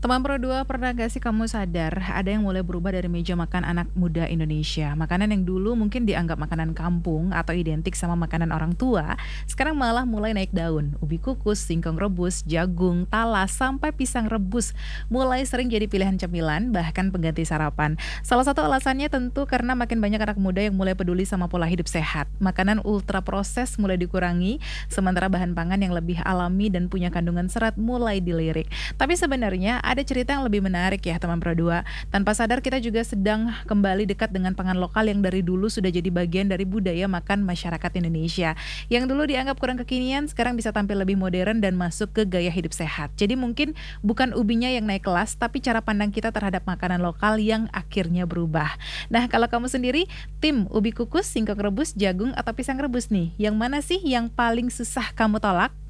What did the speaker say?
Teman Pro 2, pernah gak sih kamu sadar ada yang mulai berubah dari meja makan anak muda Indonesia? Makanan yang dulu mungkin dianggap makanan kampung atau identik sama makanan orang tua, sekarang malah mulai naik daun. Ubi kukus, singkong rebus, jagung, talas, sampai pisang rebus mulai sering jadi pilihan cemilan, bahkan pengganti sarapan. Salah satu alasannya tentu karena makin banyak anak muda yang mulai peduli sama pola hidup sehat. Makanan ultra proses mulai dikurangi, sementara bahan pangan yang lebih alami dan punya kandungan serat mulai dilirik. Tapi sebenarnya ada cerita yang lebih menarik ya teman Pro 2. Tanpa sadar kita juga sedang kembali dekat dengan pangan lokal yang dari dulu sudah jadi bagian dari budaya makan masyarakat Indonesia. Yang dulu dianggap kurang kekinian, sekarang bisa tampil lebih modern dan masuk ke gaya hidup sehat. Jadi mungkin bukan ubinya yang naik kelas, tapi cara pandang kita terhadap makanan lokal yang akhirnya berubah. Nah, kalau kamu sendiri, tim ubi kukus, singkong rebus, jagung, atau pisang rebus nih, yang mana sih yang paling susah kamu tolak?